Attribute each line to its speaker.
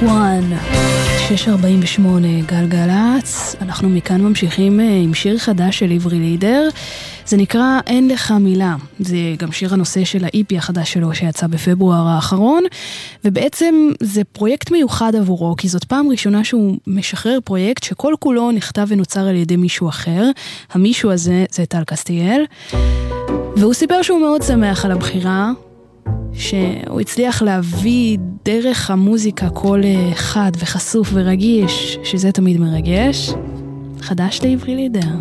Speaker 1: 6:48 גלגלץ. אנחנו מכאן ממשיכים עם שיר חדש של עברי לידר. זה נקרא אין לך מילה. זה גם שיר הנושא של ה-EP החדש שלו שיצא בפברואר האחרון, ובעצם זה פרויקט מיוחד עבורו, כי זאת פעם ראשונה שהוא משחרר פרויקט שכל כולו נכתב ונוצר על ידי מישהו אחר. המישהו הזה זה טל קסטיאל, והוא סיפר שהוא מאוד שמח על הבחירה, שהוא הצליח להביא דרך המוזיקה קול חד וחשוף ורגיש, שזה תמיד מרגש. חדש לעברי לידר.